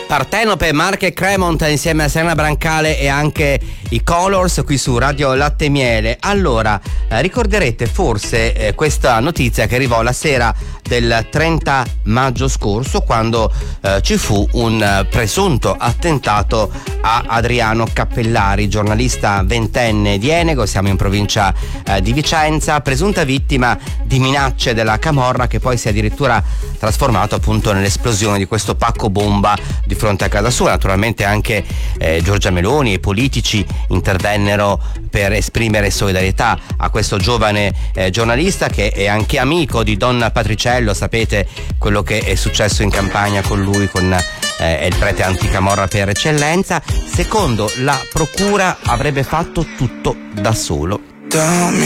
Partenope, Marche e Cremont insieme a Serena Brancale e anche i Colors qui su Radio Latte e Miele. Allora, ricorderete forse questa notizia che arrivò la sera del 30 maggio scorso, quando ci fu un presunto attentato a Adriano Cappellari, giornalista ventenne di Enego, siamo in provincia di Vicenza, presunta vittima di minacce della camorra, che poi si è addirittura trasformato appunto nell'esplosione di questo pacco bomba di fronte a casa sua. Naturalmente anche Giorgia Meloni e politici intervennero per esprimere solidarietà a questo giovane giornalista, che è anche amico di Don Patriciello. Sapete quello che è successo in campagna con lui, con il prete anticamorra per eccellenza. Secondo la procura avrebbe fatto tutto da solo. Dammi